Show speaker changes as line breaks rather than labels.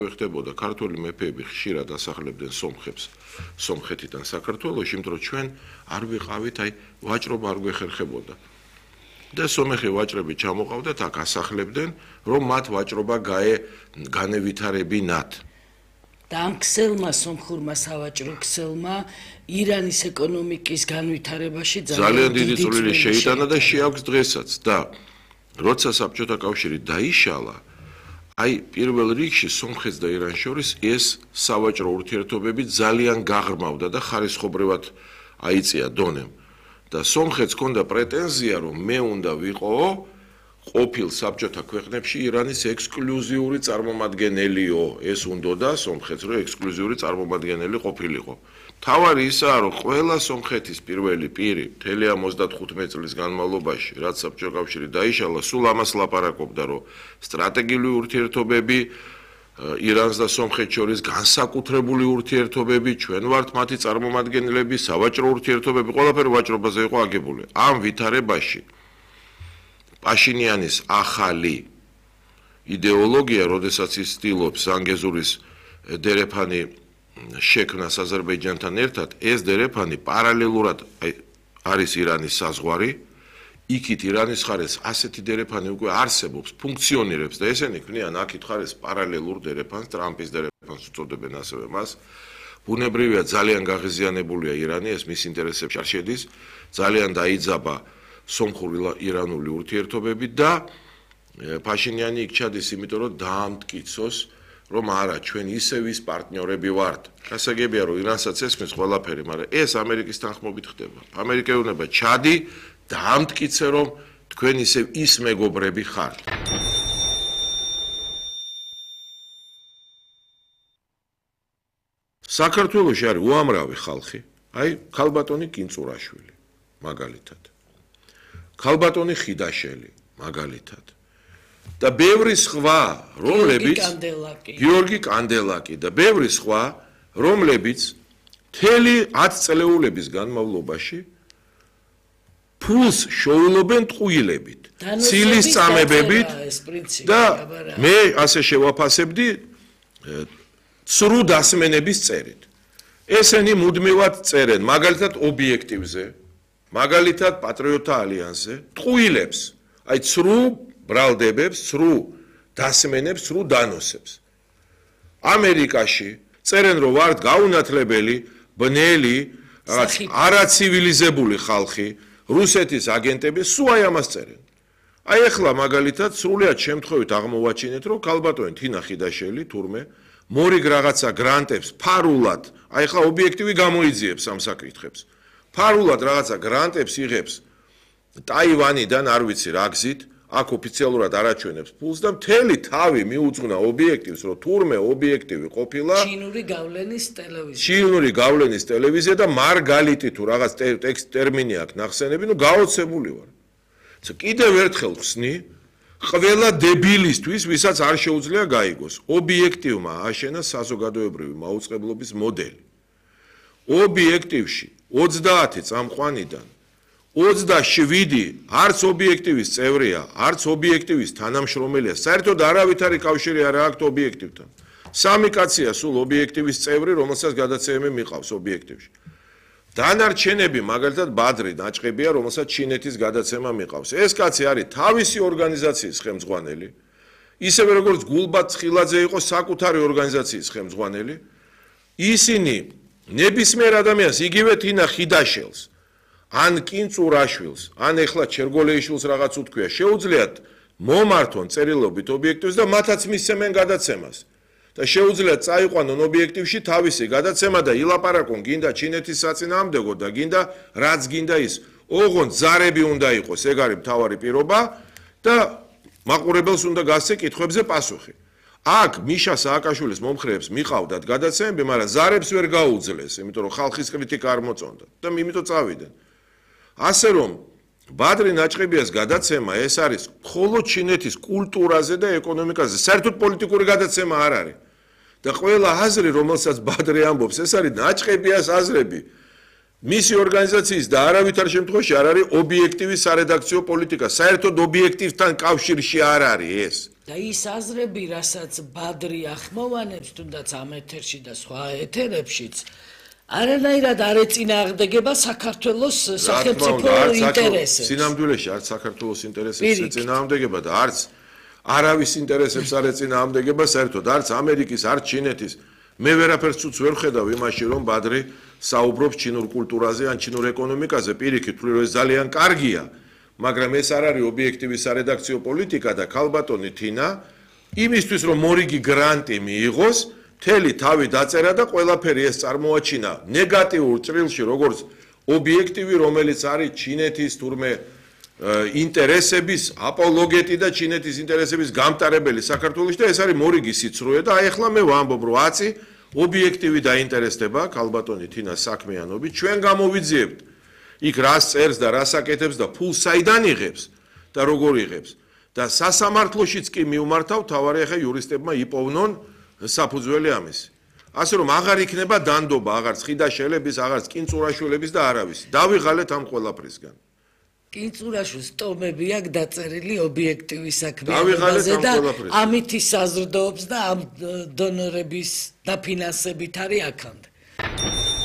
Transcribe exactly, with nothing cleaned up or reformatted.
ხდებოდა ქართული მეფეები ხშირად ასახლებდნენ სომხებს სომხეთიდან საქართველოში, იმიტომ რომ ჩვენ არ ვიყავით, აი ვაჭრობა არ გვეხერხებოდა. და სომეხი ვაჭრები ჩამოყავდათ, აქ ასახლებდნენ, რომ მათ ვაჭრობა გაე განევითარებინათ.
და ამ ქსელმა სომხურმა სავაჭრო ქსელმა ირანის ეკონომიკის განვითარებაში
ძალიან დიდი წვლილი შეიტანა და შეაქვს დღესაც და როცა საბჭოთა კავშირი დაიშალა, აი პირველ რიგში სომხეთს და ირანს შორის ეს სავაჭრო ურთიერთობები ძალიან გაღრმავდა და ხარისხობრივად აიწია დონემ. და სომხეთს ჰქონდა პრეტენზია, რომ მე უნდა ვიყო ყოფილ საბჭოთა ქვეყნებში ირანის ექსკლუზიური წარმომადგენელიო. ეს უნდოდა სომხეთს, რომ ექსკლუზიური წარმომადგენელი ყოფილიყო. თავარი ისაა, რომ ყველა სომხეთის პირველი პირი მთელი ამ ოცდათხუთმეტ წლის განმავლობაში, რაც საბჭოთა კავშირი დაიშალა, სულ ამას ლაპარაკობდა, რომ სტრატეგიული ურთიერთობები ირანს და სომხეთს შორის განსაკუთრებული ურთიერთობები, ჩვენ ვართ მათი წარმომადგენლები, სავაჭრო ურთიერთობები, ყველაფერი ვაჭრობაზე იყო აგებული. ამ ვითარებაში პაშინიანის ახალი იდეოლოგია, როდესაც ის ცდილობს ზანგეზურის დერეფანი შექმნას აზერბაიჯანთან ერთად, ეს დერეფანი პარალელურად არის ირანის საზღვარი, იქით ირანის ხარეს ასეთი დერეფანი უკვე არსებობს, ფუნქციონირებს და ესენი ქმნიან აქეთ ხარეს პარალელურ დერეფანს, ტრამპის დერეფანს უწოდებენ ასევე მას. ბუნებრივია ძალიან გაღიზიანებულია ირანი, ეს მის ინტერესებში არ შედის, ძალიან დაიძაბა სომხურ-ირანული ურთიერთობები და პაშინიანი იქ ჩადის, იმიტომ რომ დაამტკიცოს, რომ არა, ჩვენ ისევ ის პარტნიორები ვართ. გასაგებია, რომ ირანსაც ესმის ყველაფერი, მაგრამ ეს ამერიკის თანხმობით ხდება. ამერიკა უნდა ჩადი დაამტკიცე, რომ თქვენ ისევ ის მეგობრები ხართ. საქართველოში არის უამრავი ხალხი, აი ქალბატონი კინწურაშვილი, მაგალითად. ქალბატონი ხიდაშელი, მაგალითად. და ბევრი სხვა, რომლებიც გიორგი კანდელაკი და ბევრი სხვა, რომლებიც მთელი ათ წლეულების განმავლობაში ფულს შოულობენ ტყუილებით, ცილის წამებებით და მე ასე შევაფასებდი ცრუ დასმენების წერით. ესენი მუდმივად წერენ, მაგალითად ობიექტივზე, მაგალითად პატრიოტთა ალიანსზე, ტყუილებს, აი ცრუ ბრალდებებს, ცრუ დასმენებს, ცრუ დანოსებს. ამერიკაში წერენ, რომ ვართ გაუნათლებელი, ბნელი, რაღაც არაცივილიზებული ხალხი, რუსეთის აგენტები, სულ აი ამას წერენ. აი ახლა მაგალითად სრულიად შემთხვევით აღმოვაჩინეთ, რომ ქალბატონი თინა ხიდაშელი, თურმე, მორიგ რაღაცა გრანტებს ფარულად, აი ახლა ობიექტივი გამოიძიებს ამ საკითხებს. ფარულად რაღაცა გრანტებს იღებს ტაივანიდან, არ ვიცი რა გზით, აქ ოფიციალურად არაჩვენებს ფულს და მთელი თავი მიუძღვნა ობიექტივს, რომ თურმე ობიექტივი ყოფილა
ჩინური გავლენის ტელევიზია.
ჩინური გავლენის ტელევიზია და მარგალიტი თუ რაღაც ტექსტ ტერმინი აქვს ნახსენები, ნუ გაოცებული ვარ. კიდევ ერთხელ ხსნი, ყველა დებილისთვის, ვისაც არ შეუძლია გაიგოს, ობიექტივმა აშენა საზოგადოებრივი მაუწყებლობის მოდელი. ობიექტივში ოცდაათი წამყვანიდან ოცდაშვიდი არც ობიექტივის წევრია, არც ობიექტივის თანამშრომელია, საერთოდ არავითარი კავშირი არ აქვს ობიექტივთან. სამი კაცია სულ ობიექტივის წევრი, რომელსაც გადაცემები მიყავს ობიექტივში. დანარჩენები, მაგალითად ბადრი ნაჭყებია, რომელსაც ჩინეთის გადაცემა მიყავს. ეს კაცი არის თავისი ორგანიზაციის ხელმძღვანელი, ისევე როგორც გულბად ცხილაძე იყო საკუთარი ორგანიზაციის ხელმძღვანელი. ისინი ნებისმიერ ადამიანს, იგივე თინა ხიდაშელს, ან კინწურაშვილს, ან ეხლა ჩერგოლეიშვილს რაღაც უთქვია, შეუძლიათ მომართონ წერილობით ობიექტივს და მათაც მისცემენ გადაცემას. და შეუძლიათ წაიყვანონ ობიექტივში თავისი გადაცემა და ილაპარაკონ გინდა ჩინეთის საწინააღმდეგო და გინდა რაც გინდა ის. ოღონდ ზარები უნდა იყოს, ეგ არის მთავარი პირობა და მაყურებელს უნდა გასცე კითხვებზე პასუხი. აქ მიშა სააკაშვილის მომხრეებს მიყავდათ გადაცემები, მაგრამ ზარებს ვერ გაუძლეს, იმიტომ რომ ხალხის კრიტიკა არ მოწონდა და იმიტომ წავიდნენ. ასე რომ ბადრი ნაჭყებიას გადაცემა ეს არის მხოლოდ ჩინეთის კულტურაზე და ეკონომიკაზე, საერთოდ პოლიტიკური გადაცემა არ არის. და ყველა აზრი, რომელსაც ბადრი ამბობს, ეს არის ნაჭყებიას აზრები. მისი ორგანიზაციის და არავითარ შემთხვევაში არ არის ობიექტივი სარედაქციო პოლიტიკა. საერთოდ ობიექტივთან კავშირში არ არის ეს.
და ის აზრები, რასაც ბადრი ახმოვანებს, თუნდაც ამ ეთერში და სხვა ეთერებშიც, არანაირად არ ეწინააღმდეგება საქართველოს სახელმწიფო ინტერესებს.
სინამდვილეში არც საქართველოს ინტერესებს ეწინააღმდეგება და არც არავის ინტერესებს არ ეწინააღმდეგება, საერთოდ არც ამერიკის, არც ჩინეთის. მე ვერაფერს უც ვერ ხედავ იმაში, რომ ბადრი საუბრობს ჩინურ კულტურაზე ან ჩინურ ეკონომიკაზე, პირიქით ვთვლი, რომ ეს ძალიან კარგია, მაგრამ ეს არ არის ობიექტივი სარედაქციო პოლიტიკა და ქალბატონი თინა იმისთვის, რომ მორიგი გრანტი მიიღოს, მთელი თავი დაწერა და ყველაფერი ეს წარმოაჩინა ნეგატიურ ჭრილში, როგორც ობიექტივი, რომელიც არის ჩინეთის თურმე ინტერესების აპოლოგეტი და ჩინეთის ინტერესების გამტარებელი საქართველოში და ეს არის მორიგი სიცრუე და აი ახლა მე ვამბობ, რომ აცი ობიექტივი დაინტერესდება ქალბატონი თინას საქმიანობით, ჩვენ გამოვიძიებთ იქ რას წერს და რას აკეთებს და ფულს საიდან იღებს და როგორ იღებს და სასამართლოშიც კი მიუმართავ, თავარი ახლა იურისტებმა იპოვნონ საფუძველი ამისი. ასე რომ აღარ იქნება დანდობა, აღარც ხიდაშელების, აღარც კინწურაშვილების და არავის. დავიღალეთ ამ ყველაფრისგან.
კინწურაშვილს ტომები აქვს დაწერილი ობიექტივი საქმიანობაზე და ამით ის საზრდოობს და ამ დონორების დაფინანსებით არის აქამდე.